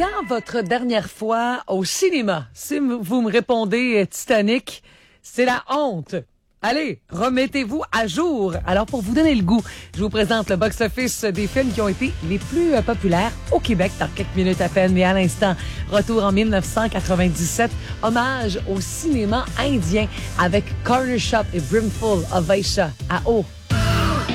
quand votre dernière fois au cinéma? Si vous me répondez Titanic, c'est la honte. Allez, remettez-vous à jour. Alors, pour vous donner le goût, je vous présente le box-office des films qui ont été les plus populaires au Québec dans quelques minutes à peine. Mais à l'instant, retour en 1997, hommage au cinéma indien avec Corner Shop et Brimful of Aisha à haut